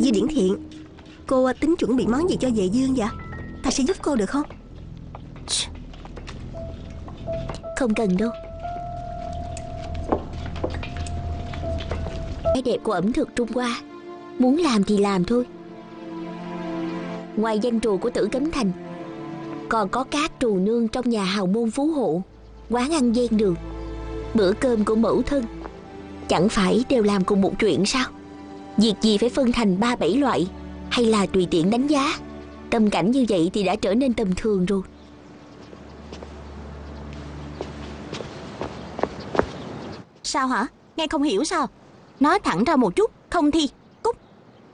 Di Điển Thiện, cô tính chuẩn bị món gì cho Vệ Dương vậy? Ta sẽ giúp cô được không? Không cần đâu. Cái đẹp của ẩm thực Trung Hoa, muốn làm thì làm thôi. Ngoài danh trù của Tử Cấm Thành, còn có các trù nương trong nhà hào môn phú hộ, quán ăn ven đường, bữa cơm của mẫu thân. Chẳng phải đều làm cùng một chuyện sao? Việc gì phải phân thành 3-7 loại, hay là tùy tiện đánh giá? Tâm cảnh như vậy thì đã trở nên tầm thường rồi. Sao hả? Nghe không hiểu sao? Nói thẳng ra một chút, không thì